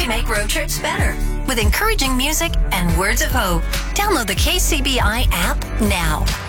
can make road trips better with encouraging music and words of hope. Download the KCBI app now.